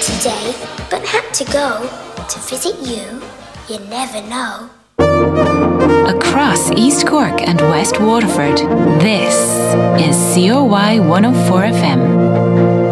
today, but had to go to visit you. You never know. Across East Cork and West Waterford, this is COY 104 FM.